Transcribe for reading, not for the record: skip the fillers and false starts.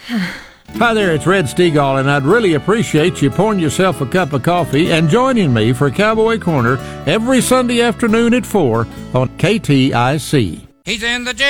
Hi there, it's Red Stegall, and I'd really appreciate you pouring yourself a cup of coffee and joining me for Cowboy Corner every Sunday afternoon at 4 on KTIC. He's in the